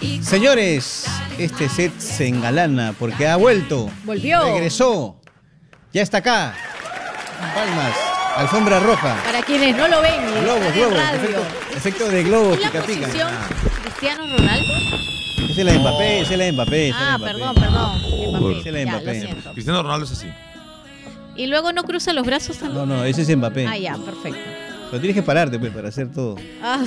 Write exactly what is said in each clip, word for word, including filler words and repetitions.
Señores, este set se engalana porque ha vuelto. Volvió. Regresó. Ya está acá. Palmas. Alfombra roja. Para quienes no lo ven, Globos, globos. radio. Efecto, efecto de globos. ¿Es la pica, pica. posición Ah. Cristiano Ronaldo? Esa es la de Mbappé, esa es la de Mbappé. esa es la Ah, de Mbappé. perdón, perdón. Mbappé. Esa es la de Ya, Mbappé. lo siento. Cristiano Ronaldo es así. Y luego no cruza los brazos también. No, no, ese es Mbappé. Ah, ya, perfecto. Pero tienes que pararte pues, para hacer todo. Ah,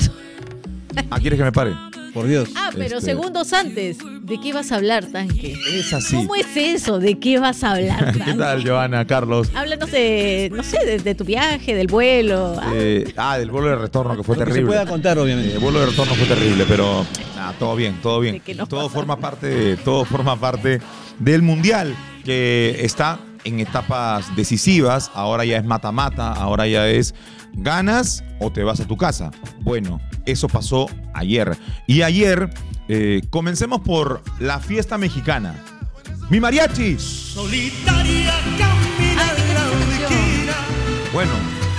Ah, ¿quieres que me pare? Por Dios. ah, pero Este- segundos antes. ¿De qué vas a hablar, Tanque? Es así. ¿Cómo es eso? ¿De qué vas a hablar, ¿Qué Tanque? tal, Johanna, Carlos? Háblanos de, no sé, de, de tu viaje, del vuelo. Ah, Eh, ah, del vuelo de retorno que fue Lo que se terrible. pueda contar, obviamente. El vuelo de retorno fue terrible, pero nada, todo bien, todo bien. ¿De qué nos Todo pasa? forma parte, de- todo forma parte del mundial que está en etapas decisivas. Ahora ya es mata-mata, ahora ya es ganas o te vas a tu casa. Bueno, eso pasó ayer. Y ayer eh, comencemos por la fiesta mexicana. ¡Mi mariachi! Solitaria camina Ay, qué la canción. esquina. Bueno,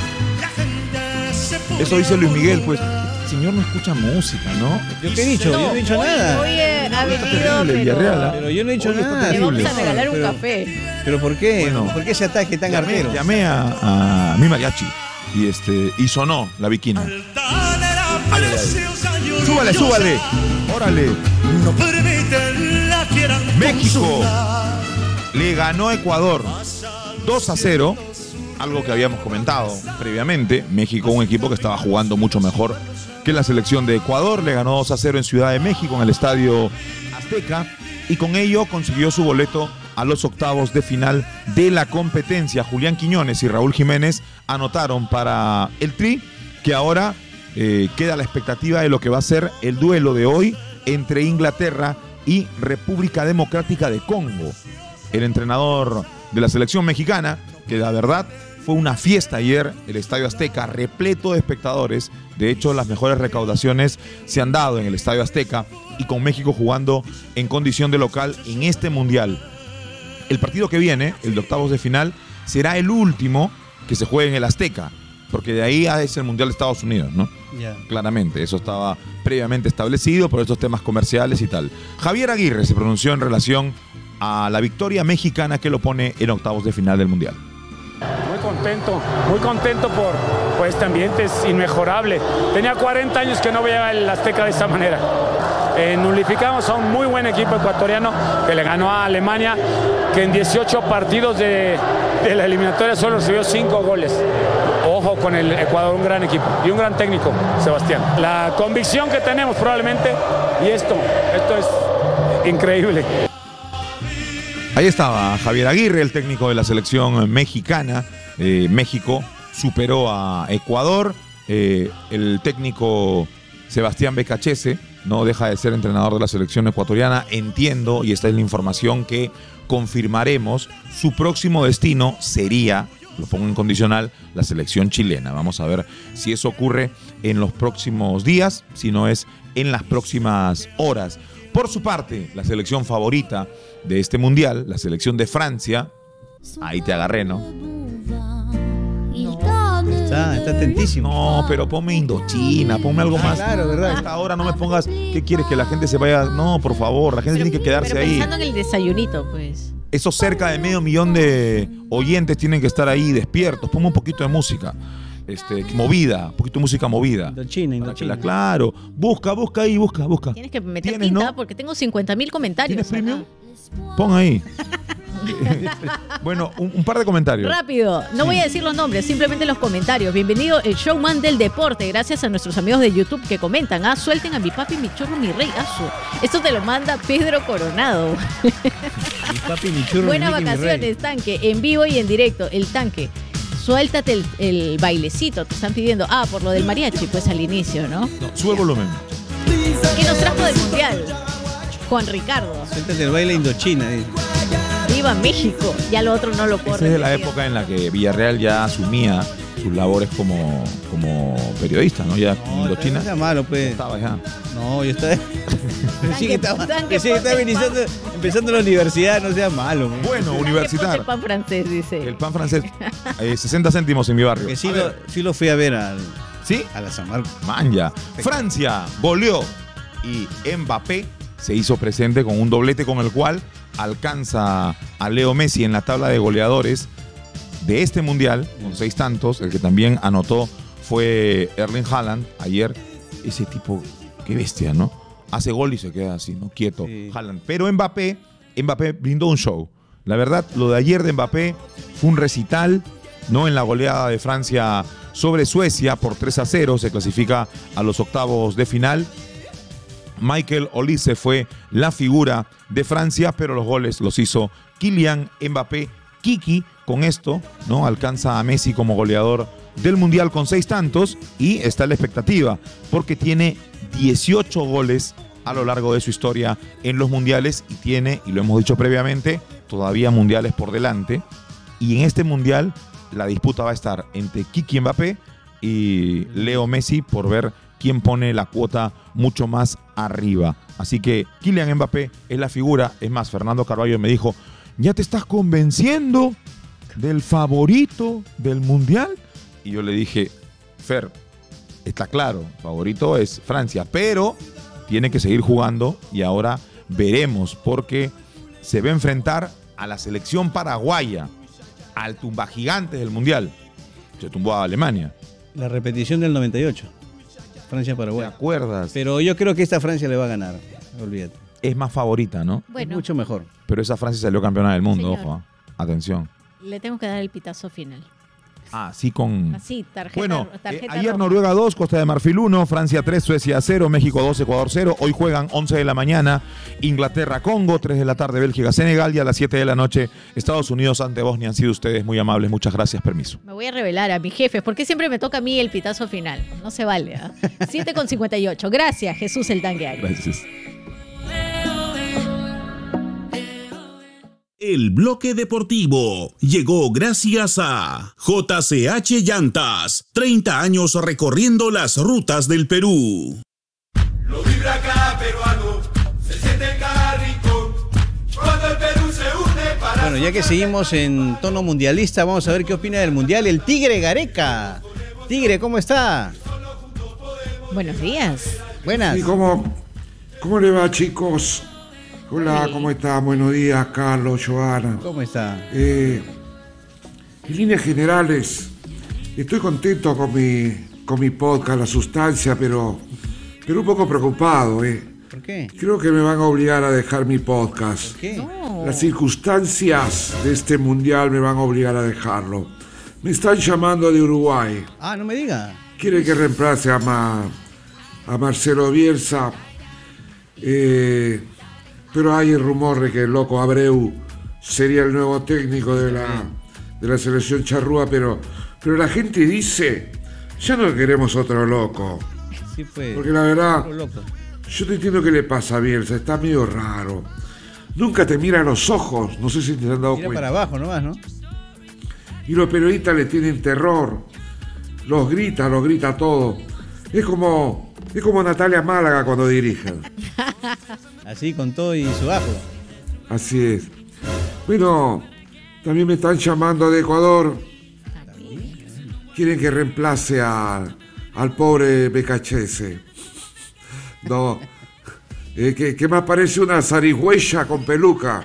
La gente se pone eso dice Luis Miguel, pues. a El señor no escucha música, ¿no? ¿Yo qué he dicho? Yo no he dicho hoy, nada. Hoy eh, ha venido, terrible, pero Villarreal, ¿ah? Pero yo no he dicho Oye, está nada. le vamos a terrible. regalar un Pero- café. ¿Pero por qué? Bueno. ¿Por qué ese ataque tan Llamé, artero? llamé a, a mi mariachi y este y sonó la viquina. altanera, preciosa, Súbale, lluviosa. súbale. Órale. No permiten la quieran México consolar. le ganó a Ecuador dos a cero, algo que habíamos comentado previamente. México, un equipo que estaba jugando mucho mejor que la selección de Ecuador, le ganó dos a cero en Ciudad de México, en el Estadio Azteca, y con ello consiguió su boleto a los octavos de final de la competencia. Julián Quiñones y Raúl Jiménez anotaron para el Tri, que ahora eh, queda la expectativa de lo que va a ser el duelo de hoy entre Inglaterra y República Democrática de Congo. El entrenador de la selección mexicana, que la verdad fue una fiesta ayer, el Estadio Azteca repleto de espectadores. De hecho, las mejores recaudaciones se han dado en el Estadio Azteca y con México jugando en condición de local en este Mundial. El partido que viene, el de octavos de final, será el último que se juegue en el Azteca, porque de ahí es el Mundial de Estados Unidos, ¿no? Ya. Claramente, eso estaba previamente establecido por estos temas comerciales y tal. Javier Aguirre se pronunció en relación a la victoria mexicana que lo pone en octavos de final del Mundial. Muy contento, muy contento por, por este ambiente, es inmejorable. Tenía cuarenta años que no veía el Azteca de esta manera. Eh, nulificamos a un muy buen equipo ecuatoriano que le ganó a Alemania, que en dieciocho partidos de, de la eliminatoria solo recibió cinco goles. Ojo con el Ecuador, un gran equipo y un gran técnico, Sebastián. La convicción que tenemos probablemente, y esto, esto es increíble. Ahí estaba Javier Aguirre, el técnico de la selección mexicana. Eh, México superó a Ecuador. Eh, el técnico Sebastián Becachese no deja de ser entrenador de la selección ecuatoriana. Entiendo, y esta es la información que confirmaremos, su próximo destino sería, lo pongo en condicional, la selección chilena. Vamos a ver si eso ocurre en los próximos días, si no es en las próximas horas. Por su parte, la selección favorita de este mundial, la selección de Francia, ahí te agarré, ¿no? Está, está atentísimo. No, pero ponme Indochina, ponme algo Ah, más. claro, ¿verdad? A esta hora no me pongas, ¿qué quieres? Que la gente se vaya. No, por favor, la gente Pero- tiene que quedarse pero ahí. pensando en el desayunito, pues. Esos cerca de medio millón de oyentes tienen que estar ahí despiertos. Ponme un poquito de música. Este, movida, un poquito de música movida. Indochina, Para que Indochina. la- claro, busca, busca ahí, busca, busca. Tienes que meter ¿Tienes, tinta no? porque tengo cincuenta mil comentarios. ¿Tienes premium? acá. Pon ahí. Bueno, un, un par de comentarios. Rápido, no voy a decir los nombres, simplemente los comentarios. Bienvenido el showman del deporte, gracias a nuestros amigos de YouTube que comentan. Ah, suelten a mi papi, mi churro, mi rey. Ah, su- Esto te lo manda Pedro Coronado. Mi papi, mi churro, Buenas mi Mickey, mi rey. vacaciones, Tanque, en vivo y en directo. El Tanque, suéltate el, el bailecito, te están pidiendo. Ah, por lo del mariachi, pues al inicio, ¿no? No, sube el volumen. ¿Qué nos trajo del mundial? Juan Ricardo. Suéltate el baile Indochina. dice. Viva México. Ya lo otro no lo puedo Esa es de la repetir. época en la que Villarreal ya asumía sus labores como, como periodista, ¿no? Ya con No, Indochina no sea malo, pues. estaba ya. No, yo estaba. Recién que estaba, Tanque, recién que estaba ponte el iniciando, empezando la universidad, no sea malo. man. Bueno, Ponte universitar. pan francés, dice. El pan francés, eh, sesenta céntimos en mi barrio. Que sí A lo, ver, sí lo fui a ver al, ¿sí? a la San Marcos. Manja. Francia goleó y Mbappé se hizo presente con un doblete con el cual alcanza a Leo Messi en la tabla de goleadores de este mundial, con seis tantos. El que también anotó fue Erling Haaland ayer. Ese tipo, qué bestia, ¿no? Hace gol y se queda así, ¿no? Quieto, sí. Haaland. Pero Mbappé, Mbappé brindó un show. La verdad, lo de ayer de Mbappé fue un recital, ¿no? En la goleada de Francia sobre Suecia por tres a cero, se clasifica a los octavos de final. Michael Olise fue la figura de Francia, pero los goles los hizo Kylian Mbappé. Kiki, con esto, ¿no? Alcanza a Messi como goleador del Mundial con seis tantos y está en la expectativa porque tiene dieciocho goles a lo largo de su historia en los mundiales y tiene, y lo hemos dicho previamente, todavía mundiales por delante. Y en este mundial la disputa va a estar entre Kiki Mbappé y Leo Messi por ver quién pone la cuota mucho más arriba. Así que Kylian Mbappé es la figura. Es más, Fernando Carvalho me dijo, ¿ya te estás convenciendo del favorito del mundial? Y yo le dije, Fer, está claro, favorito es Francia, pero tiene que seguir jugando y ahora veremos porque se va a enfrentar a la selección paraguaya, al tumbagigantes del mundial. Se tumbó a Alemania. La repetición del noventa y ocho. Francia-Paraguay. ¿Te acuerdas? Pero yo creo que esta Francia le va a ganar. Olvídate. Es más favorita, ¿no? Bueno, es mucho mejor. Pero esa Francia salió campeona del mundo, señor, ojo. Atención. Le tengo que dar el pitazo final. Ah, sí, con... Así, tarjeta, bueno, tarjeta eh, ayer roja. Noruega dos, Costa de Marfil uno, Francia tres, Suecia cero, México dos, Ecuador cero. Hoy juegan once de la mañana, Inglaterra-Congo, tres de la tarde, Bélgica-Senegal y a las siete de la noche, Estados Unidos ante Bosnia. Han sido ustedes muy amables, muchas gracias, permiso. Me voy a revelar a mis jefes, porque siempre me toca a mí el pitazo final. No se vale, ¿eh? siete con cincuenta y ocho. Gracias, Jesús el Tanque Arias. Gracias. El bloque deportivo llegó gracias a J C H Llantas, treinta años recorriendo las rutas del Perú. Lo vibra cada peruano, se siente en cada rincón, cuando el Perú se une para... Bueno, ya que seguimos en tono mundialista, vamos a ver qué opina del mundial el Tigre Gareca. Tigre, ¿cómo está? Buenos días. Buenas. Sí, ¿cómo, ¿Cómo le va, chicos? Hola, Sí. ¿cómo está? Buenos días, Carlos, Joana. ¿Cómo está? Eh, en líneas generales, estoy contento con mi, con mi podcast, La Sustancia, pero, pero un poco preocupado. Eh. ¿Por qué? Creo que me van a obligar a dejar mi podcast. ¿Qué? No. Las circunstancias de este mundial me van a obligar a dejarlo. Me están llamando de Uruguay. Ah, no me diga. Quiere que reemplace a, Ma- a Marcelo Bielsa. Eh, pero hay el rumor de que el loco Abreu sería el nuevo técnico de la, de la selección charrúa, pero, pero la gente dice, ya no queremos otro loco. Sí, pues. Porque la verdad, Otro loco. yo no entiendo qué le pasa a Bielsa, está medio raro. Nunca te mira a los ojos, no sé si te han dado Mira cuenta. para abajo nomás, ¿no? Y los periodistas le tienen terror. Los grita, los grita todo. Es como, es como Natalia Málaga cuando dirige. Así con todo y su ajo. Así es. Bueno, también me están llamando de Ecuador. Quieren que reemplace a, al pobre Becachese. No, eh, que, que me parece una zarigüeya con peluca.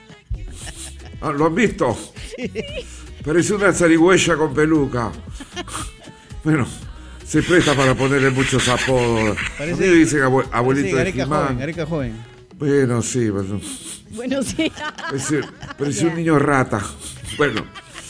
Ah, ¿lo han visto? Parece una zarigüeya con peluca. Bueno, se presta para ponerle muchos apodos. Parece- A mí me dicen abue- abuelito Parece de Gareca Jimán. joven, Gareca joven. Bueno, sí, bueno, Bueno, sí. parece, parece Ya. un niño rata. Bueno,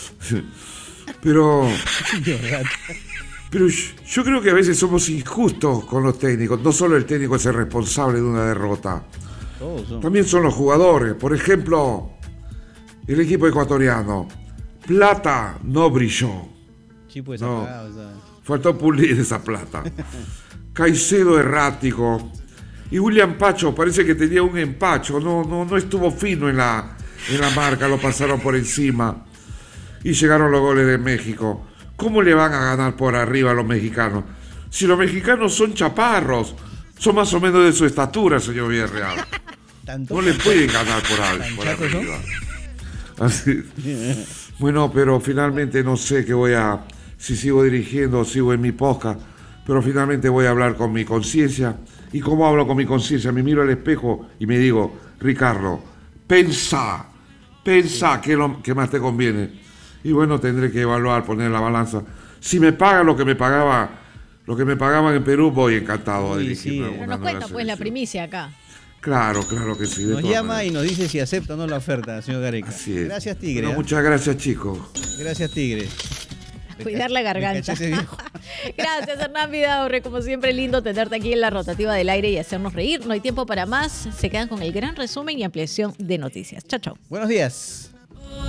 pero, pero yo yo creo que a veces somos injustos con los técnicos. No solo el técnico es el responsable de una derrota, Todos son. también son los jugadores. Por ejemplo, el equipo ecuatoriano. Plata no brilló. Sí, pues No. apagado, o sea. Faltó pulir esa plata. Caicedo errático. Y William Pacho parece que tenía un empacho. No, no, no estuvo fino en la, en la marca. Lo pasaron por encima. Y llegaron los goles de México. ¿Cómo le van a ganar por arriba a los mexicanos? Si los mexicanos son chaparros. Son más o menos de su estatura, señor Villarreal. Tanto. No le pueden ganar por, al- por ¿Tan chatos son? arriba. Así. Bueno, pero finalmente no sé qué voy a... Si sigo dirigiendo o sigo en mi podcast, pero finalmente voy a hablar con mi conciencia ¿Y cómo hablo con mi conciencia? Me miro al espejo y me digo, Ricardo, pensá, pensá qué es lo que más te conviene. Y bueno, tendré que evaluar, poner en la balanza. Si me pagan lo que me pagaba, lo que me pagaban en Perú, voy encantado a Sí, dirigir. sí. Pero nos cuenta pues la primicia acá. Claro, claro que sí. de Nos todas llama maneras. y nos dice si acepta o no la oferta, señor Gareca. Así es. Gracias, Tigre. Bueno, ¿eh? muchas gracias, chicos. Gracias, Tigre. Cuidar la Me garganta. caché ese viejo. Gracias, Hernán Vidaurre. Como siempre, lindo tenerte aquí en la rotativa del aire y hacernos reír. No hay tiempo para más. Se quedan con el gran resumen y ampliación de noticias. Chao, chao. Buenos días.